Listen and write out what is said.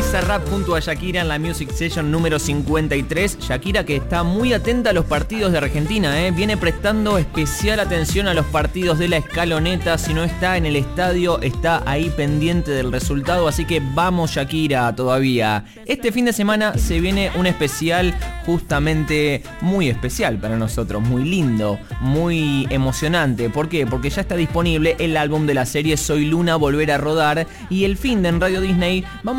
Bizarrap junto a Shakira en la Music Session número 53. Shakira que está muy atenta a los partidos de Argentina, viene prestando especial atención a los partidos de la escaloneta. Si no está en el estadio, está ahí pendiente del resultado. Así que vamos Shakira todavía. Este fin de semana se viene un especial justamente muy especial para nosotros, muy lindo, muy emocionante. ¿Por qué? Porque ya está disponible el álbum de la serie Soy Luna, Volver a Rodar, y el fin de en Radio Disney vamos